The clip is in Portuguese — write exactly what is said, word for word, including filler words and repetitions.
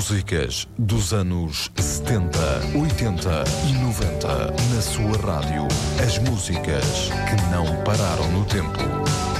músicas dos anos setenta, oitenta e noventa na sua rádio. As músicas que não pararam no tempo.